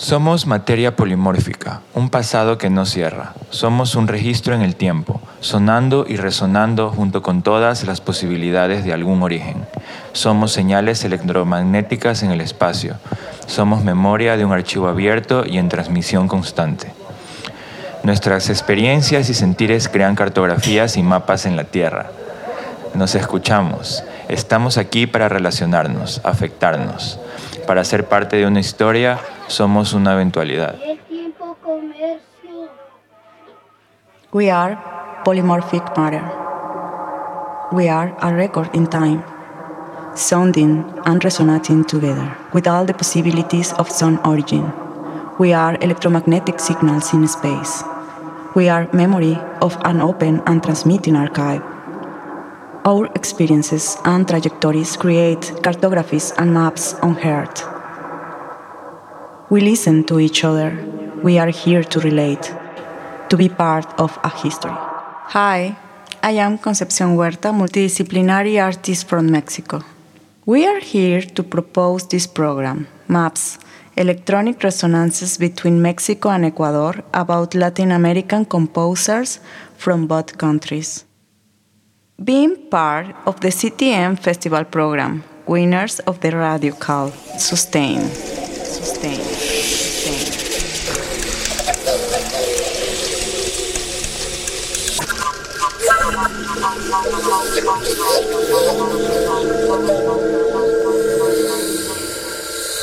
Somos materia polimórfica, un pasado que no cierra. Somos un registro en el tiempo, sonando y resonando junto con todas las posibilidades de algún origen. Somos señales electromagnéticas en el espacio. Somos memoria de un archivo abierto y en transmisión constante. Nuestras experiencias y sentires crean cartografías y mapas en la Tierra. Nos escuchamos. Estamos aquí para relacionarnos, afectarnos. Para ser parte de una historia, somos una eventualidad. We are polymorphic matter. We are a record in time, sounding and resonating together with all the possibilities of sound origin. We are electromagnetic signals in space. We are memory of an open and transmitting archive. Our experiences and trajectories create cartographies and maps on Earth. We listen to each other. We are here to relate, to be part of a history. Hi, I am Concepcion Huerta, multidisciplinary artist from Mexico. We are here to propose this program, Maps, Electronic Resonances between Mexico and Ecuador, about Latin American composers from both countries. Being part of the CTM Festival program, winners of the radio call, Sustain.